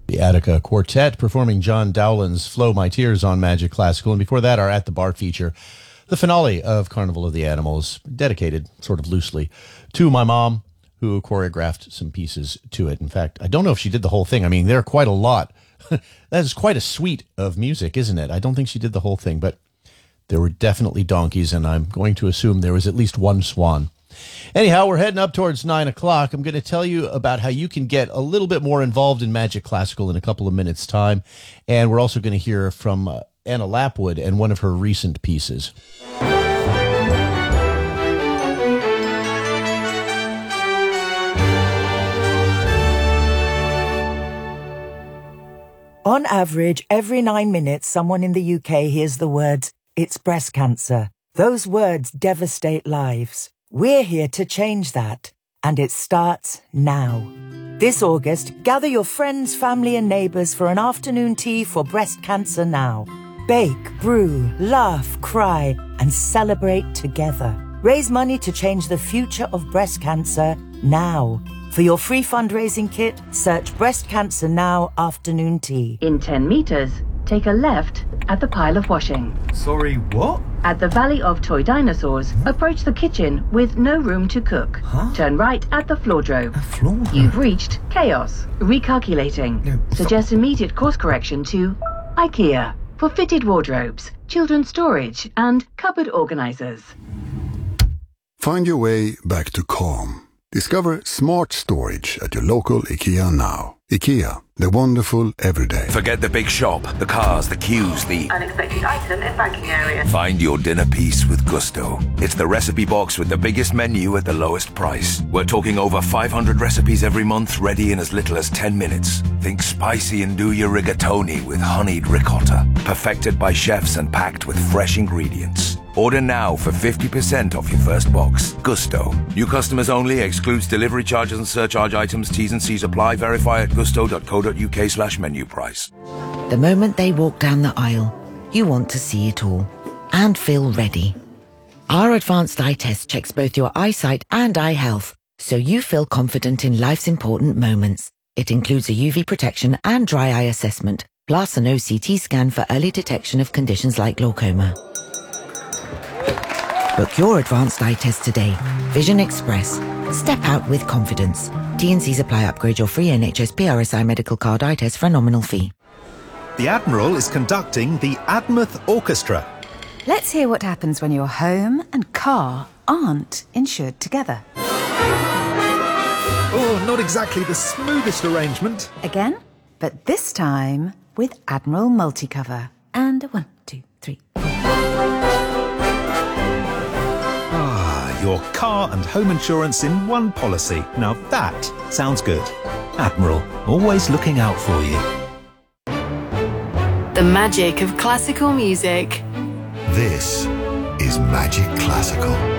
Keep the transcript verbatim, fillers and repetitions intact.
The Attica Quartet performing John Dowland's Flow My Tears on Magic Classical. And before that, our At the Bar feature, the finale of Carnival of the Animals, dedicated sort of loosely to my mom, who choreographed some pieces to it. In fact, I don't know if she did the whole thing. I mean, there are quite a lot. That is quite a suite of music, isn't it? I don't think she did the whole thing, but there were definitely donkeys, and I'm going to assume there was at least one swan. Anyhow, we're heading up towards nine o'clock. I'm going to tell you about how you can get a little bit more involved in Magic Classical in a couple of minutes' time. And we're also going to hear from uh, Anna Lapwood and one of her recent pieces. On average, every nine minutes, someone in the U K hears the words, "It's breast cancer." Those words devastate lives. We're here to change that, and it starts now. This August, gather your friends, family and neighbours for an afternoon tea for breast cancer now. Bake, brew, laugh, cry, and celebrate together. Raise money to change the future of breast cancer now. For your free fundraising kit, search Breast Cancer Now Afternoon Tea. In ten metres, take a left at the pile of washing. Sorry, what? At the Valley of Toy Dinosaurs, approach the kitchen with no room to cook. Huh? Turn right at the floor drove. A floor drove? You've reached chaos. Recalculating. No, Suggest immediate course correction to IKEA for fitted wardrobes, children's storage, and cupboard organisers. Find your way back to calm. Discover smart storage at your local IKEA now. IKEA, the wonderful everyday. Forget the big shop, the cars, the queues, the unexpected item in banking area. Find your dinner piece with Gusto. It's the recipe box with the biggest menu at the lowest price. We're talking over five hundred recipes every month, ready in as little as ten minutes. Think spicy and do your rigatoni with honeyed ricotta. Perfected by chefs and packed with fresh ingredients. Order now for fifty percent off your first box. Gusto. New customers only. Excludes delivery charges and surcharge items. T's and C's apply. Verify at gusto.co.uk slash menu price. The moment they walk down the aisle, you want to see it all and feel ready. Our advanced eye test checks both your eyesight and eye health, so you feel confident in life's important moments. It includes a U V protection and dry eye assessment, plus an O C T scan for early detection of conditions like glaucoma. Book your advanced eye test today. Vision Express. Step out with confidence. T and C's apply. Upgrade your free N H S P R S I medical card eye test for a nominal fee. The Admiral is conducting the Admouth Orchestra. Let's hear what happens when your home and car aren't insured together. Oh, not exactly the smoothest arrangement. Again, but this time with Admiral Multicover. And a one, two, three, four. Your car and home insurance in one policy. Now that sounds good. Admiral, always looking out for you. The magic of classical music. This is Magic Classical.